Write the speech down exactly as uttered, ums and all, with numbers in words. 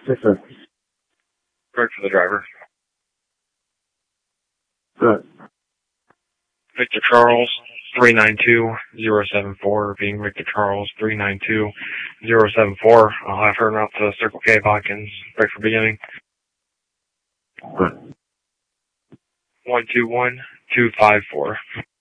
Yes, sir. Correct for the driver. Good. Victor Charles, three nine two zero seven four, being Victor Charles, three nine two zero seven four. I'll have her route to Circle K Watkins. Break for beginning. Good. one two one two five four.